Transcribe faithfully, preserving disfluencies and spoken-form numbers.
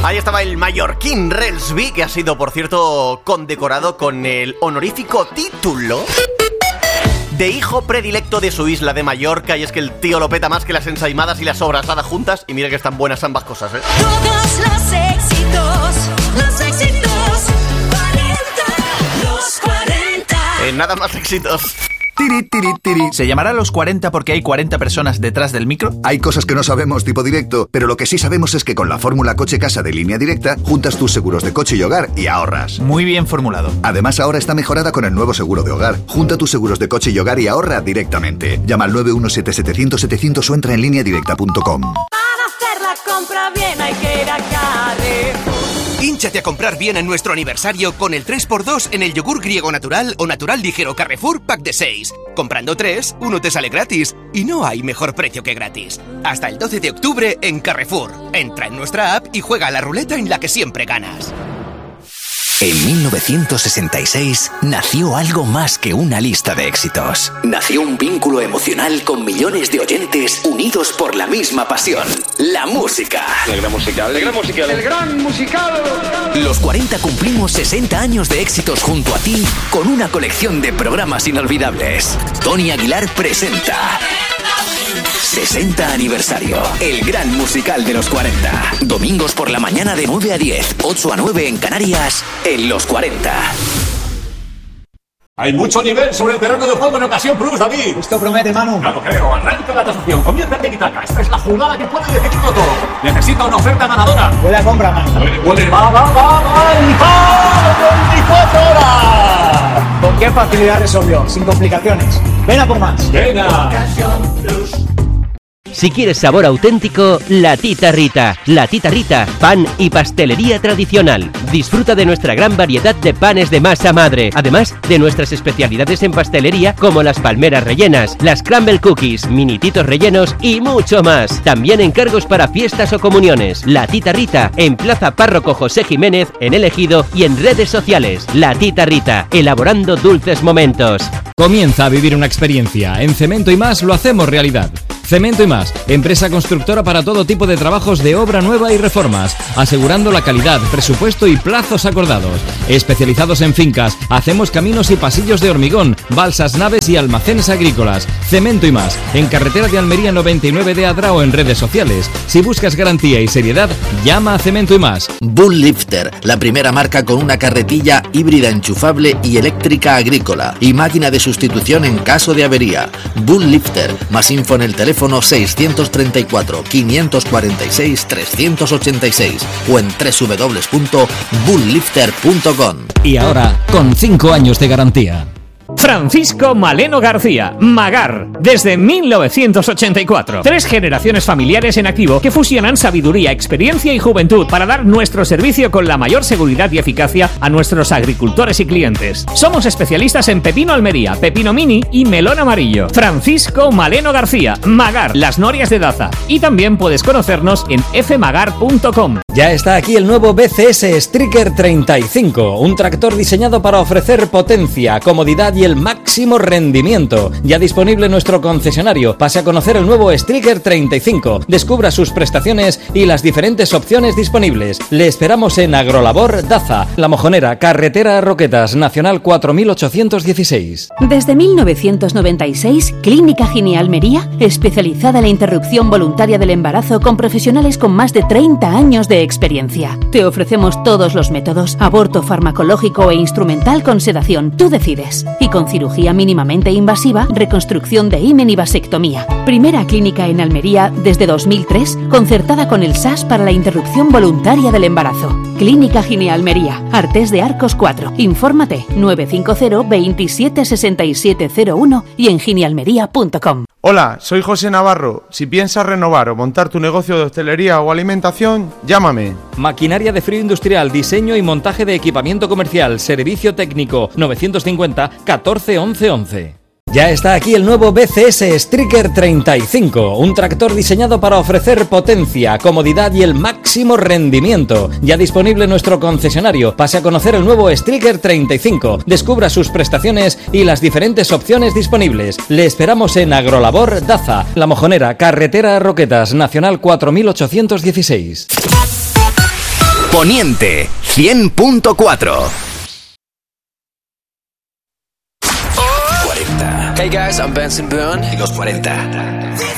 Ahí estaba el mallorquín Relsby, que ha sido, por cierto, condecorado con el honorífico título de hijo predilecto de su isla de Mallorca. Y es que el tío lo peta más que las ensaimadas y las sobrasadas juntas. Y mira que están buenas ambas cosas, ¿eh? Todos los éxitos, los éxitos, cuarenta, los cuarenta. Eh, nada más éxitos. Tiri, tiri, tiri. ¿Se llamará Los cuarenta porque hay cuarenta personas detrás del micro? Hay cosas que no sabemos tipo directo, pero lo que sí sabemos es que con la fórmula coche-casa de Línea Directa juntas tus seguros de coche y hogar y ahorras. Muy bien formulado. Además, ahora está mejorada con el nuevo seguro de hogar. Junta tus seguros de coche y hogar y ahorra directamente. Llama al nueve uno siete siete cero cero setecientos o entra en línea directa punto com. Para hacer la compra bien hay que ir a Carrefour. Hínchate a comprar bien en nuestro aniversario con el tres por dos en el yogur griego natural o natural ligero Carrefour Pack de seis. Comprando tres, uno te sale gratis. Y no hay mejor precio que gratis. Hasta el doce de octubre en Carrefour. Entra en nuestra app y juega a la ruleta en la que siempre ganas. En mil novecientos sesenta y seis nació algo más que una lista de éxitos. Nació un vínculo emocional con millones de oyentes unidos por la misma pasión, la música. El gran musical, el gran musical, el gran musical. Los cuarenta cumplimos sesenta años de éxitos junto a ti con una colección de programas inolvidables. Tony Aguilar presenta sesenta aniversario, el gran musical de los cuarenta. Domingos por la mañana de nueve a diez, ocho a nueve en Canarias, en Los cuarenta. Hay mucho nivel sobre el terreno de juego en Ocasión Plus, David. Esto promete, Manu. No lo creo. Arranca la tasación. Comienza el tiki-taka. Esta es la jugada que puede decidirlo todo. Necesita una oferta ganadora. Huele a compra, Manu. Huele, huele. Va, va, va, va. ¡Y va! veinticuatro horas! ¿Con qué facilidad resolvió? Sin complicaciones. Ven a por más. Venga. Ocasión Plus. Si quieres sabor auténtico, La Tita Rita. La Tita Rita, pan y pastelería tradicional. Disfruta de nuestra gran variedad de panes de masa madre, además de nuestras especialidades en pastelería como las palmeras rellenas, las crumble cookies, minititos rellenos y mucho más. También encargos para fiestas o comuniones. La Tita Rita, en Plaza Párroco José Jiménez, en El Ejido y en redes sociales. La Tita Rita, elaborando dulces momentos. Comienza a vivir una experiencia. En Cemento y Más lo hacemos realidad. Cemento y Más, empresa constructora para todo tipo de trabajos de obra nueva y reformas, asegurando la calidad, presupuesto y plazos acordados. Especializados en fincas, hacemos caminos y pasillos de hormigón, balsas, naves y almacenes agrícolas. Cemento y Más, en carretera de Almería noventa y nueve de Adra o en redes sociales. Si buscas garantía y seriedad, llama a Cemento y Más. Bull Lifter, la primera marca con una carretilla híbrida enchufable y eléctrica agrícola y máquina de sustitución en caso de avería. Bull Lifter, más info en el teléfono seiscientos treinta y cuatro, quinientos cuarenta y seis, trescientos ochenta y seis o en doble u doble u doble u punto bull lifter punto com. Y ahora, con cinco años de garantía. Francisco Maleno García, Magar, desde mil novecientos ochenta y cuatro. Tres generaciones familiares en activo que fusionan sabiduría, experiencia y juventud para dar nuestro servicio con la mayor seguridad y eficacia a nuestros agricultores y clientes. Somos especialistas en pepino Almería, pepino mini y melón amarillo. Francisco Maleno García, Magar, Las Norias de Daza. Y también puedes conocernos en f magar punto com. Ya está aquí el nuevo B C S Striker treinta y cinco, un tractor diseñado para ofrecer potencia, comodidad y el máximo rendimiento. Ya disponible en nuestro concesionario. Pase a conocer el nuevo Striker treinta y cinco. Descubra sus prestaciones y las diferentes opciones disponibles. Le esperamos en Agrolabor Daza, La Mojonera, carretera a Roquetas, Nacional cuatro mil ochocientos dieciséis. Desde mil novecientos noventa y seis, Clínica Gine Almería, especializada en la interrupción voluntaria del embarazo con profesionales con más de treinta años de experiencia. Te ofrecemos todos los métodos, aborto farmacológico e instrumental con sedación. Tú decides. Y con cirugía mínimamente invasiva, reconstrucción de himen y vasectomía. Primera clínica en Almería desde dos mil tres, concertada con el S A S para la interrupción voluntaria del embarazo. Clínica Gine Almería, Artés de Arcos cuatro. Infórmate nueve cinco cero, veintisiete, sesenta y siete cero uno y en ginealmería punto com. Hola, soy José Navarro. Si piensas renovar o montar tu negocio de hostelería o alimentación, llámame. Maquinaria de frío industrial, diseño y montaje de equipamiento comercial, servicio técnico, novecientos cincuenta, catorce, once, once. Ya está aquí el nuevo B C S Striker treinta y cinco, un tractor diseñado para ofrecer potencia, comodidad y el máximo rendimiento. Ya disponible en nuestro concesionario. Pase a conocer el nuevo Striker treinta y cinco. Descubra sus prestaciones y las diferentes opciones disponibles. Le esperamos en Agrolabor Daza, La Mojonera, carretera a Roquetas, Nacional cuatro mil ochocientos dieciséis. Poniente cien punto cuatro. Hey guys, I'm Benson Boone. Y los cuarenta.